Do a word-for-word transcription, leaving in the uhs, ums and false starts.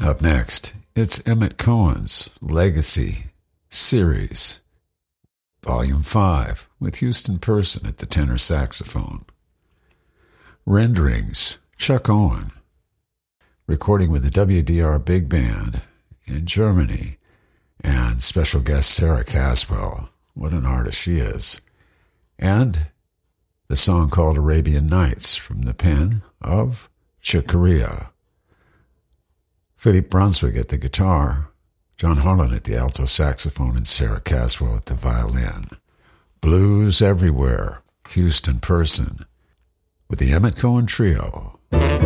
Up next, it's Emmett Cohen's Legacy Series, Volume five, with Houston Person at the tenor saxophone. Renderings, Chuck Owen. Recording with the W D R Big Band in Germany. And special guest Sarah Caswell. What an artist she is. And the song called Arabian Nights from the pen of Chick Corea. Philippe Brunswick at the guitar, John Harlan at the alto saxophone, and Sarah Caswell at the violin. Blues Everywhere, Houston Person, with the Emmett Cohen Trio.